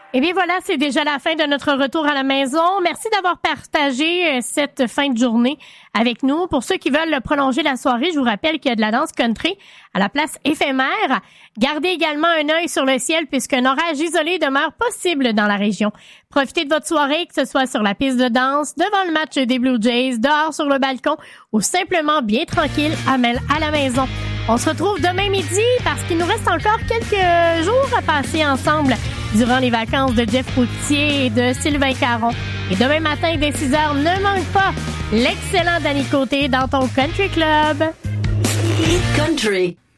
Eh bien voilà, c'est déjà la fin de notre retour à la maison. Merci d'avoir partagé cette fin de journée avec nous. Pour ceux qui veulent prolonger la soirée, je vous rappelle qu'il y a de la danse country à la place éphémère. Gardez également un œil sur le ciel puisqu'un orage isolé demeure possible dans la région. Profitez de votre soirée, que ce soit sur la piste de danse, devant le match des Blue Jays, dehors sur le balcon ou simplement bien tranquille à la maison. On se retrouve demain midi parce qu'il nous reste encore quelques jours à passer ensemble durant les vacances de Jeff Poutier et de Sylvain Caron. Et demain matin, dès 6h, ne manque pas l'excellent Danny Côté dans ton Country Club. Country.